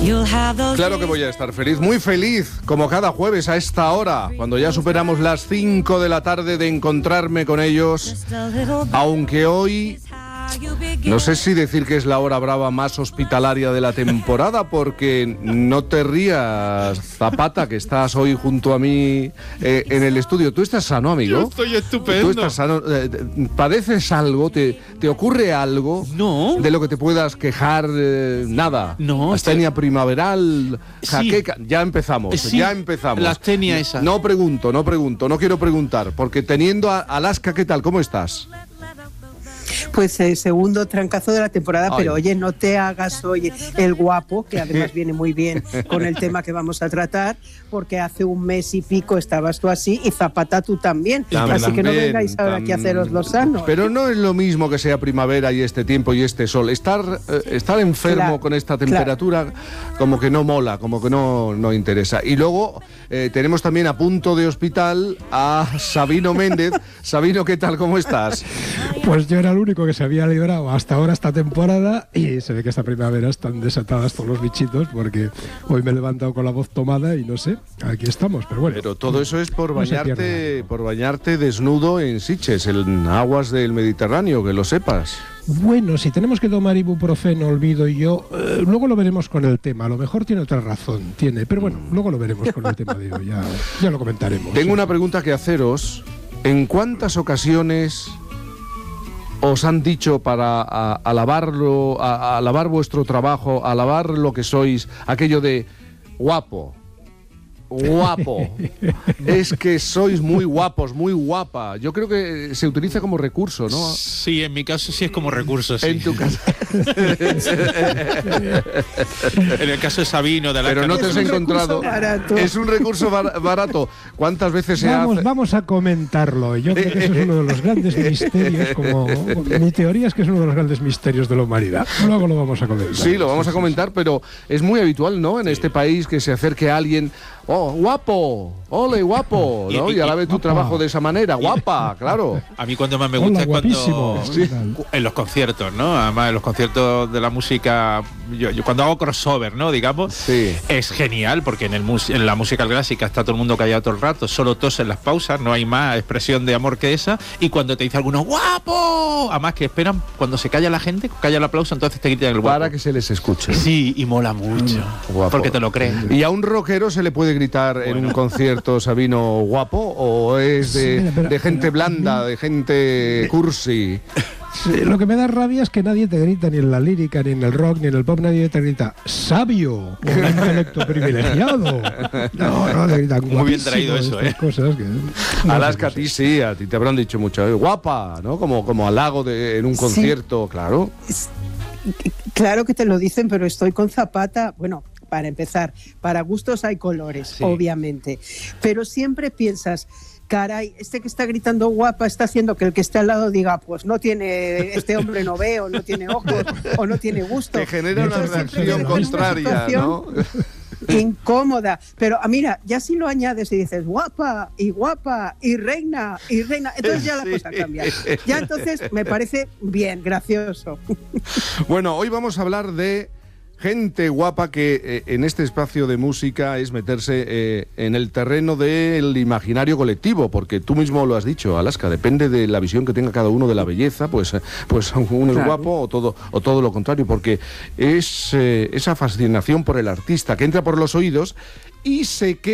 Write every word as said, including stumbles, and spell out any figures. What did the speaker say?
Claro que voy a estar feliz, muy feliz, como cada jueves a esta hora, cuando ya superamos las cinco de la tarde, de encontrarme con ellos, aunque hoy no sé si decir que es la hora brava más hospitalaria de la temporada, porque no te rías, Zapata, que estás hoy junto a mí eh, en el estudio. ¿Tú estás sano, amigo? Yo estoy estupendo. ¿Tú estás sano? Eh, ¿Padeces algo? ¿Te, te ocurre algo? No. ¿De lo que te puedas quejar? Eh, nada. No. Astenia primaveral, jaqueca. Sí. Ya empezamos, Sí, ya empezamos. la astenia esa. No pregunto, no pregunto, no quiero preguntar, porque teniendo a Alaska, ¿qué tal? ¿Cómo estás? Pues el eh, segundo trancazo de la temporada, Ay. pero oye, no te hagas oye el guapo, que además viene muy bien con el tema que vamos a tratar, porque hace un mes y pico estabas tú así y Zapata tú también, También, así que no vengáis ahora aquí a haceros los sanos. Pero no es lo mismo que sea primavera y este tiempo y este sol. Estar, eh, estar enfermo Claro, con esta temperatura, claro, como que no mola, como que no, no interesa. Y luego eh, tenemos también a punto de hospital a Sabino Méndez. Sabino, ¿qué tal? ¿Cómo estás? Pues yo era el único que se había librado hasta ahora esta temporada y se ve que esta primavera están desatadas todos los bichitos porque hoy me he levantado con la voz tomada y no sé, aquí estamos, pero bueno. Pero todo eso es por no bañarte, por bañarte desnudo en Sitges, en aguas del Mediterráneo, que lo sepas. Bueno, si tenemos que tomar ibuprofeno, olvido y yo, eh, luego lo veremos con el tema. A lo mejor tiene otra razón, tiene, pero bueno, luego lo veremos con el tema de hoy, ya, ya lo comentaremos. Tengo una pregunta que haceros. ¿En cuántas ocasiones os han dicho para a, alabarlo, a, a alabar vuestro trabajo, alabar lo que sois, aquello de guapo? Guapo. Es que sois muy guapos, muy guapa. Yo creo que se utiliza como recurso, ¿no? Sí, en mi caso sí es como recurso, sí. En tu caso. En el caso de Sabino, de la Pero no te has encontrado. Barato. Es un recurso bar barato. ¿Cuántas veces se Vamos, hace? vamos a comentarlo. Yo creo que eso es uno de los grandes misterios, como mi teoría es que es uno de los grandes misterios de la humanidad. Luego lo vamos a comentar. Sí, lo vamos a comentar, pero es muy habitual, ¿no? En este país que se acerque a alguien, oh, guapo, ole, guapo, ¿no? Y alabe tu trabajo de esa manera, guapa, claro. A mí cuando más me gusta Hola, es cuando guapísimo. Sí. en los conciertos, ¿no? Además en los conciertos de la música, yo, yo cuando hago crossover, ¿no? Digamos, Sí. es genial porque en, el mus en la música clásica está todo el mundo callado todo el rato, solo tos en las pausas, no hay más expresión de amor que esa, y cuando te dice alguno ¡guapo! Además que esperan, cuando se calla la gente, calla el aplauso, entonces te gritan el guapo. Para que se les escuche. Sí, y mola mucho, Guapo. porque te lo creen. ¿Y a un rockero se le puede gritar en Bueno. un concierto, Sabino, guapo? ¿O es de, Sí, pero- de gente blanda, de gente cursi? Sí, lo que me da rabia es que nadie te grita, ni en la lírica, ni en el rock, ni en el pop, nadie te grita sabio o un intelecto privilegiado. No, no, te gritan Muy bien traído guapísimo, eso, estas ¿eh? cosas que, no Alaska, a sé, no ti sé. sí, a ti te habrán dicho mucho, ¿eh? Guapa, ¿no? Como, como halago de, en un concierto, claro. Claro que te lo dicen, pero estoy con Zapata, bueno, para empezar, para gustos hay colores, Sí. obviamente, pero siempre piensas, caray, este que está gritando guapa está haciendo que el que esté al lado diga, pues no tiene, este hombre no ve, o no tiene ojos, o no tiene gusto. Te genera una Entonces, siempre reacción te pones en una contraria, situación ¿no? incómoda, pero ah, mira, ya si lo añades y dices guapa y guapa y reina y reina, entonces ya la Sí. cosa cambia. Ya entonces me parece bien, gracioso. Bueno, hoy vamos a hablar de gente guapa que eh, en este espacio de música es meterse eh, en el terreno del imaginario colectivo, porque tú mismo lo has dicho, Alaska, depende de la visión que tenga cada uno de la belleza, pues, eh, pues uno es Claro. guapo o todo, o todo lo contrario, porque es eh, esa fascinación por el artista que entra por los oídos y se queda